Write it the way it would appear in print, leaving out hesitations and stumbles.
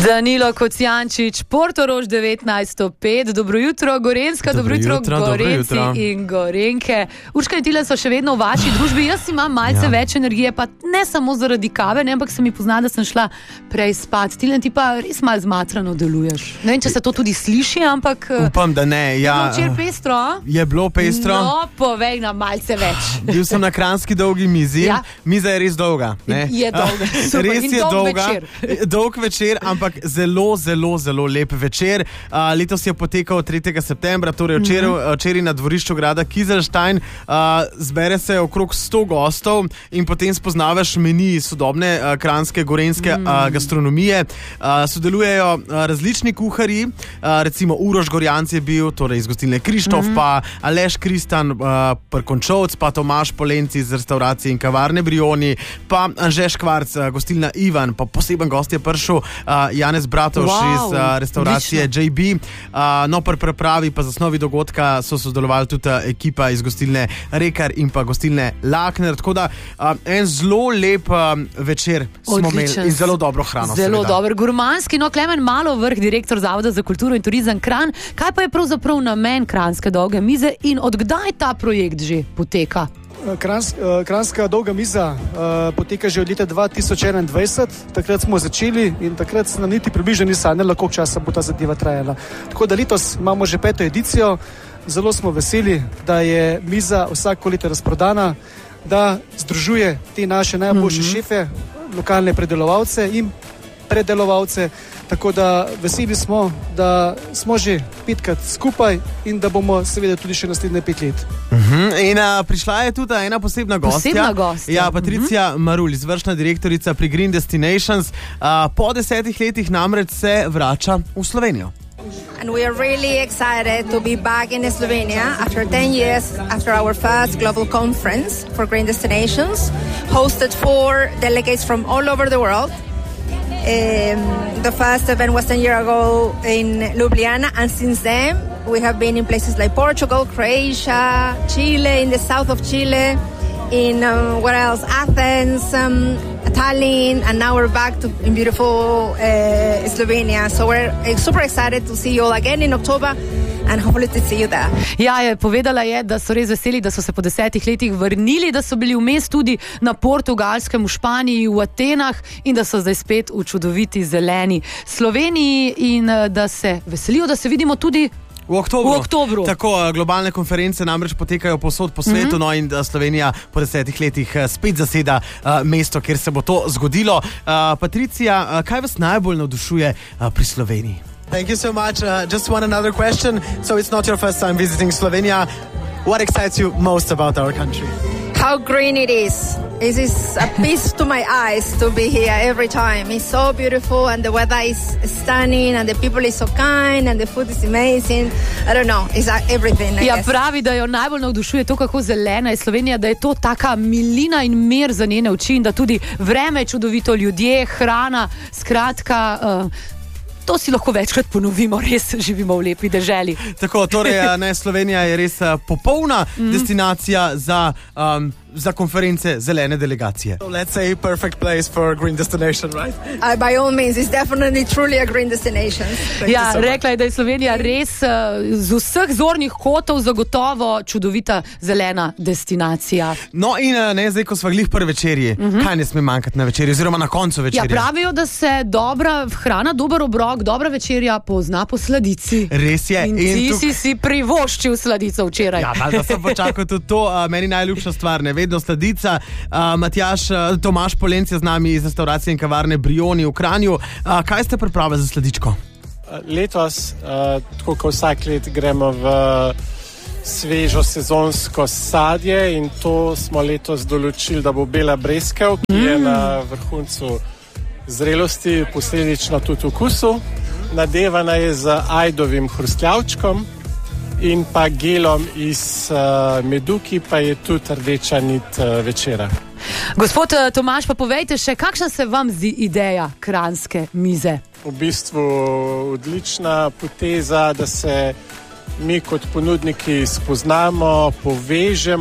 Danilo Kocijančič, Portorož 1905, dobro jutro Gorenjska, dobro jutro Gorenjci in Gorenjke. Urška in Tile so še vedno v vaši družbi, jaz imam malce več energije, pa ne samo zaradi kave, ne, ampak se mi pozna, da sem šla prej spat. Tile, ti pa res malo zmatrano deluješ. Ne vem, če se to tudi sliši, ampak... Upam, da ne, ja. Je bilo včeraj pestro, a? Je bilo pestro. No, povej nam malce več. Bil sem na kranjski dolgi mizi, miza je res dolga. Ne? Je dolga, super. Res je dolga, dolg večer, ampak zelo, zelo, zelo lep večer. Letos je potekal 3. septembra, torej včeraj na dvorišču grada Kizlštajn. Zbere se okrog 100 gostov in potem spoznavaš meni sodobne kranjske gorenjske gastronomije. Sodelujejo različni kuharji, recimo Uroš Gorjanc je bil, torej iz gostilne Krištof, pa Aleš Kristan, Prkončovc, pa Tomaž Polenci iz restauracije in kavarne Brioni, pa Anže Škvarc, gostilna Ivan, pa poseben gost je prišel Janez Bratovš iz restauracije JB. No, pri pripravi pa zasnovi dogodka so sodelovali tudi ekipa iz gostilne Rekar in pa gostilne Lakner, tako da en zelo lep večer smo imeli in zelo dobro hrano. Zelo dober, gurmanski. No, Klemen Malovrh, direktor Zavoda za kulturo in turizem Kranj, kaj pa je pravzaprav namen Kranjske dolge mize in odkdaj ta projekt že poteka? Kranjska dolga miza poteka že od leta 2021, takrat smo začeli in takrat nam niti približno ni sanjalo, koliko časa bo ta zadeva trajala. Tako da letos imamo že 5. edicijo, zelo smo veseli, da je miza vsako leto razprodana, da združuje te naše najboljše šefe, lokalne predelovalce in predelovalce, tako da veseli smo, da smo že 5krat skupaj in da bomo seveda tudi še naslednje 5 let. In prišla je tudi ena posebna gostja. Ja, Patricija Marulj, izvršna direktorica pri Green Destinations. Po 10 letih namreč se vrača v Slovenijo. And we are really excited to be back in Slovenia after 10 years after our first global conference for Green Destinations, hosted 4 delegates from all over the world. The first event was 10 years ago in Ljubljana, and since then we have been in places like Portugal, Croatia, Chile, in the south of Chile, in what else? Athens, Tallinn, and now we're back in beautiful Slovenia. So we're super excited to see you all again in October. And hopefully to see you there. Ja, povedala je, da so res veseli, da so se po 10 letih vrnili, da so bili vmes tudi na Portugalskem, v Španiji, v Atenah in da so zdaj spet v čudoviti zeleni Sloveniji in da se veselijo, da se vidimo tudi v oktobru. Tako, globalne konference namreč potekajo povsod po svetu, no in Slovenija po 10 letih spet zaseda mesto, kjer se bo to zgodilo. Patricija, kaj vas najbolj navdušuje pri Sloveniji? Thank you so much. Just another question. So it's not your first time visiting Slovenia. What excites you most about our country? How green it is. It is a peace to my eyes to be here every time. It's so beautiful and the weather is stunning and the people is so kind and the food is amazing. I don't know, it's everything. Ja, pravi, da jo najbolj navdušuje to, kako zelena je Slovenija, da je to taka milina in mir za njene oči in da tudi vreme je čudovito, ljudje, hrana, skratka... To si lahko večkrat ponovimo, res živimo v lepi deželi. Tako, torej, Slovenija je res popolna destinacija za konference zelene delegacije. So let's say perfect place for a green destination, right? By all means, it's definitely truly a green destination. Ja, rekla je, da je Slovenija res z vseh zornih kotov zagotovo čudovita zelena destinacija. No in ne, zdaj, ko sva glih pri večerji, kaj ne sme manjkati na večerji oziroma na koncu večerje? Ja, pravijo, da se dobra hrana, dober obrok, dobra večerja pozna po sladici. Res je. In ti si privoščil sladico včeraj. Ja, da sem počakal tudi to, meni najljubša stvar, ne vedno sladica. Tomaž Polenci je z nami iz restauracije in kavarne Brioni v Kranju. Kaj ste pripravili za sladičko? Letos, tako kot vsak let, gremo v svežo sezonsko sadje in to smo letos določili, da bo bela breskev, ki je na vrhuncu zrelosti, posledično tudi vkusu. Nadevana je z ajdovim hrustljavčkom in pa gelom iz medu, ki pa je tudi rdeča nit večera. Gospod Tomaž, pa povejte še, kakšna se vam zdi ideja kranjske mize? V bistvu odlična poteza, da se mi kot ponudniki spoznamo, povežemo.